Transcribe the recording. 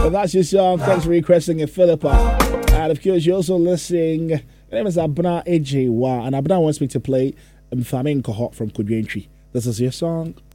But that's your song. Thanks for requesting it, Philippa. And of course, you're also listening. Her name is Abna Ejewa, and Abna wants me to play Mfame Nkoho from Kudwentri. This is your song.